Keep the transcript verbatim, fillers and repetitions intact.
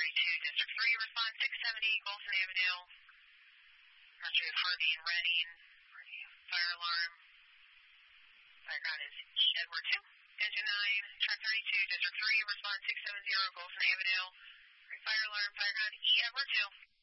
thirty-two, District three, respond six seventy, Golson Avenue. Country of Harvey and Reading. Fire alarm. Background is E. Edward two. Engine nine, track thirty-two, District three, respond six seventy, Golson Avenue. Fire alarm, background E. Edward two.